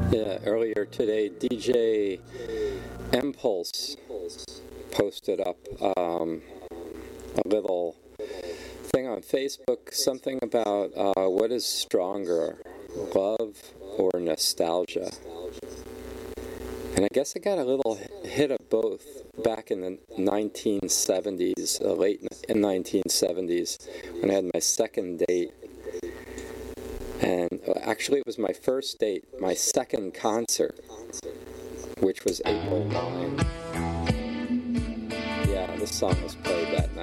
Yeah, earlier today, DJ Impulse posted up a little thing on Facebook, something about what is stronger, love or nostalgia. And I guess I got a little hit of both back in the 1970s, late in 1970s, when I had my second date. And actually, it was my first date, my second concert, which was April 9. Yeah, this song was played that night.